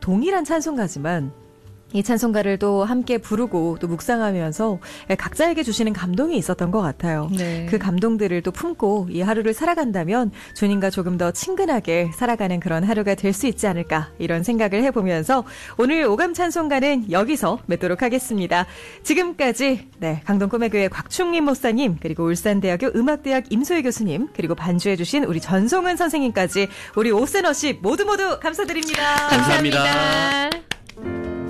동일한 찬송가지만 이 찬송가를 또 함께 부르고 또 묵상하면서 각자에게 주시는 감동이 있었던 것 같아요. 네. 그 감동들을 또 품고 이 하루를 살아간다면 주님과 조금 더 친근하게 살아가는 그런 하루가 될 수 있지 않을까 이런 생각을 해보면서 오늘 오감 찬송가는 여기서 맺도록 하겠습니다. 지금까지 강동 꿈의교회 곽충림 목사님 그리고 울산대학교 음악대학 임소희 교수님 그리고 반주해주신 우리 전송은 선생님까지 우리 오세너십 모두 감사드립니다. 감사합니다.